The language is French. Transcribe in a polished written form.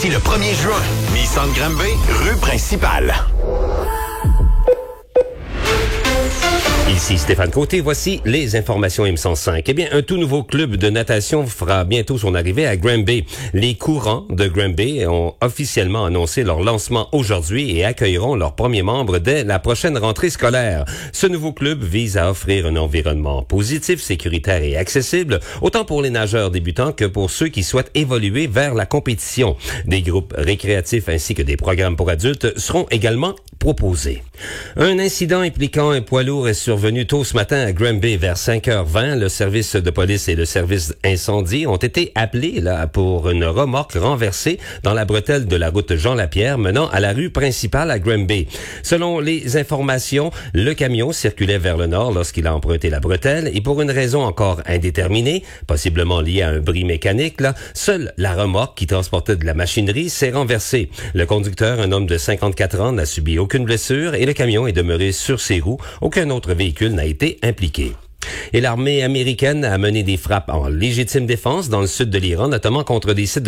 d'ici le 1er juin. Nissan Granby, rue principale. Ici Stéphane Côté, voici les informations M105. Eh bien, un tout nouveau club de natation fera bientôt son arrivée à Granby. Les courants de Granby ont officiellement annoncé leur lancement aujourd'hui et accueilleront leurs premiers membres dès la prochaine rentrée scolaire. Ce nouveau club vise à offrir un environnement positif, sécuritaire et accessible, autant pour les nageurs débutants que pour ceux qui souhaitent évoluer vers la compétition. Des groupes récréatifs ainsi que des programmes pour adultes seront également proposés. Un incident impliquant un poids lourd est survenu tôt ce matin à Granby vers 5h20. Le service de police et le service incendie ont été appelés pour une remorque renversée dans la bretelle de la route Jean-Lapierre menant à la rue principale à Granby. Selon les informations, le camion circulait vers le nord lorsqu'il a emprunté la bretelle et pour une raison encore indéterminée, possiblement liée à un bris mécanique, seule la remorque qui transportait de la machinerie s'est renversée. Le conducteur, un homme de 54 ans, n'a subi aucune blessure et le camion est demeuré sur ses roues. Aucun autre véhicule n'a été impliqué. Et l'armée américaine a mené des frappes en légitime défense dans le sud de l'Iran, notamment contre des sites